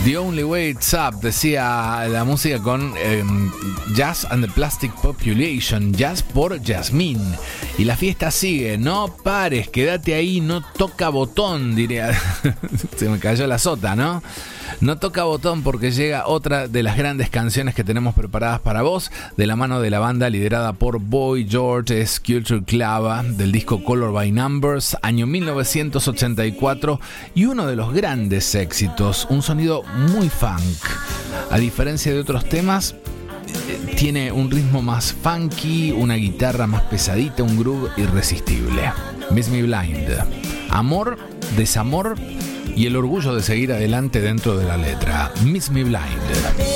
The Only Way It's Up, decía la música con Jazz and the Plastic Population, Jazz por Yasmín. Y la fiesta sigue, no pares, quédate ahí, no toca botón, diría. Se me cayó la sota, ¿no? No toca botón porque llega otra de las grandes canciones que tenemos preparadas para vos, de la mano de la banda liderada por Boy George, es Culture Clava, del disco Color by Numbers, año 1984, y uno de los grandes éxitos, un sonido muy funk. A diferencia de otros temas, tiene un ritmo más funky, una guitarra más pesadita, un groove irresistible. Miss Me Blind. Amor, desamor y el orgullo de seguir adelante dentro de la letra. Miss Me Blind.